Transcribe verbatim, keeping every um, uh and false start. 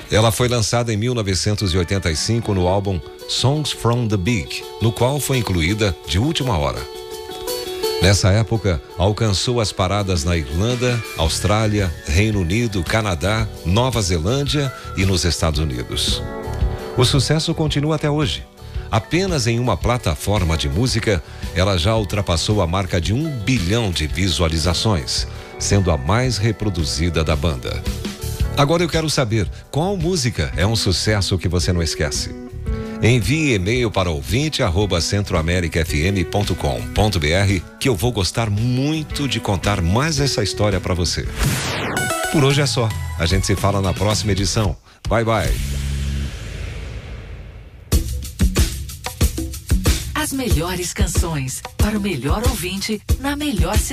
Ela foi lançada em mil novecentos e oitenta e cinco no álbum Songs from the Big, no qual foi incluída de última hora. Nessa época, alcançou as paradas na Irlanda, Austrália, Reino Unido, Canadá, Nova Zelândia e nos Estados Unidos. O sucesso continua até hoje. Apenas em uma plataforma de música, ela já ultrapassou a marca de um bilhão de visualizações, sendo a mais reproduzida da banda. Agora eu quero saber qual música é um sucesso que você não esquece. Envie e-mail para ouvinte arroba centroamerica f m ponto com ponto b r que eu vou gostar muito de contar mais essa história para você. Por hoje é só. A gente se fala na próxima edição. Bye, bye. As melhores canções para o melhor ouvinte na melhor cidade.